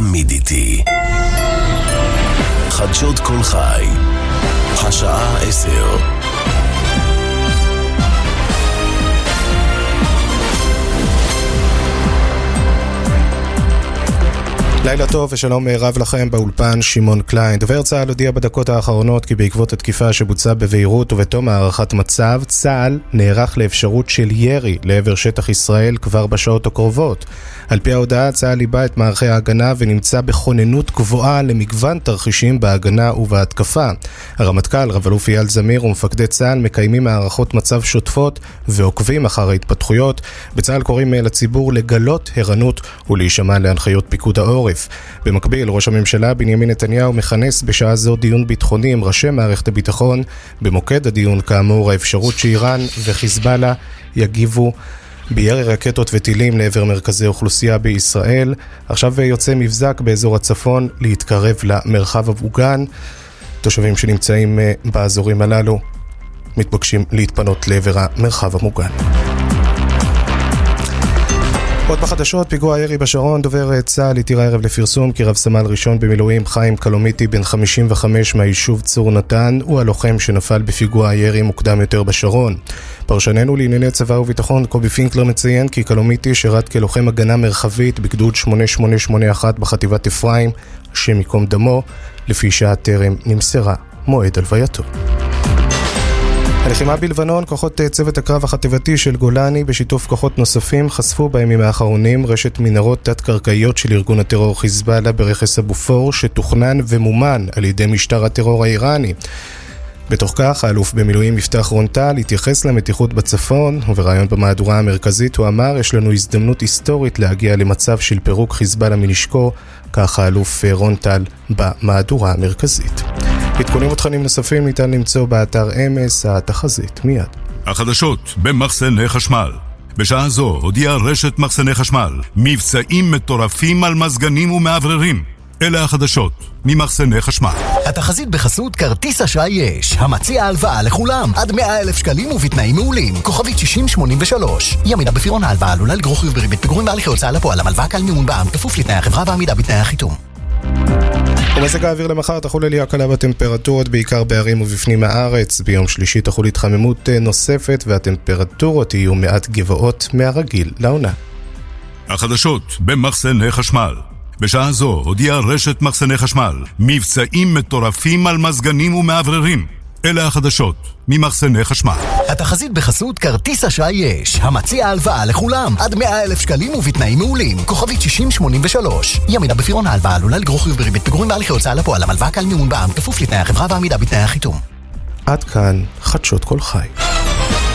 תמיד איתי. חדשות כל חי, השעה 10. לילה טוב ושלום רב לכם, באולפן שמעון קליין. דובר צה"ל הודיע בדקות האחרונות כי בעקבות התקיפה שבוצעה בביירות ובתום הערכת מצב, צה"ל נערך לאפשרות של ירי לעבר שטח ישראל כבר בשעות הקרובות. על פי ההודעה, צה"ל ליבה את מערכי ההגנה ונמצא בכוננות גבוהה למגוון תרחישים בהגנה ובהתקפה. הרמטכ"ל, רב-אלוף אייל זמיר ומפקדי צה"ל מקיימים הערכות מצב שוטפות ועוקבים אחר ההתפתחויות. בצה"ל קוראים לציבור לגלות ערנות ולהישמע להנחיות פיקוד העורף. במקביל, ראש הממשלה בנימין נתניהו מכנס בשעה זו דיון ביטחוני עם ראשי מערכת הביטחון. במוקד הדיון כאמור האפשרות שאיראן וחיזבאללה יגיבו בירי רקטות וטילים לעבר מרכזי אוכלוסייה בישראל. עכשיו יוצא מבזק באזור הצפון להתקרב למרחב המוגן. תושבים שנמצאים באזורים הללו מתבקשים להתפנות לעבר המרחב המוגן. עוד בחדשות, פיגוע הירי בשרון. דובר צה"ל התיר הערב לפרסום כי רב סמל ראשון במילואים חיים קלומיטי בן 55 מהיישוב צור נתן הוא הלוחם שנפל בפיגוע הירי מוקדם יותר בשרון. פרשננו לענייני צבא וביטחון קובי פינקלר מציין כי קלומיטי שירת כלוחם הגנה מרחבית בגדוד 8881 בחטיבת אפרים, השם ייקום דמו, לפי שעה טרם נמסרה מועד הלווייתו. הלחימה בלבנון, כוחות צוות הקרב החטיבתי של גולני בשיתוף כוחות נוספים חשפו בימים האחרונים רשת מנהרות תת-קרקעיות של ארגון הטרור חיזבאללה ברכס אבו פור שתוכנן ומומן על ידי משטר הטרור האיראני. בתוך כך, האלוף במילואים יפתח רונטל התייחס למתיחות בצפון, ובראיון במהדורה המרכזית הוא אמר, יש לנו הזדמנות היסטורית להגיע למצב של פירוק חיזבאללה מנשקו, כך האלוף רונטל במהדורה המרכזית. עדכונים ותכנים נוספים ניתן למצוא באתר אמס, התחזית מיד. החדשות במחסני חשמל. בשעה זו הודיעה רשת מחסני חשמל מבצעים מטורפים על מזגנים ומעבררים. אלה החדשות ממחסני חשמל. התחזית בחסות כרטיס אשראי יש, המציע הלוואה לכולם עד 100,000 שקלים ובתנאים מעולים. כוכבית 6083. ימידה בפירעון ההלוואה עלולה לגרור חיוב בריבית פיגורים בהליכי הוצאה לפועל. המלוואה קל מימון בע"מ כפוף לתנאי החברה ועמידה בתנאי החיתום. ומזג האוויר למחר תחול עלייה קלה בטמפרטורות בעיקר בערים ובפנים הארץ. ביום שלישי תחול התחממות נוספת והטמפרטורות יהיו מעט גבוהות מהרגיל לעונה. החדשות במחסני חשמל. בשעה זו הודיעה רשת מחסני חשמל מבצעים מטורפים על מזגנים ומעבררים. אלה החדשות ממחסני חשמל. התחזית בחסות כרטיס אשראי יש, המציע הלוואה לכולם עד 100,000 שקלים ובתנאים מעולים. כוכבית 6083. ימידה בפירעון ההלוואה עלולה לגרור חיוב בריבית פיגורים בהליכי הוצאה לפועל. המלוואה קל מימון בע"מ כפוף לתנאי החברה ועמידה בתנאי החיתום. עד כאן חדשות כל חי.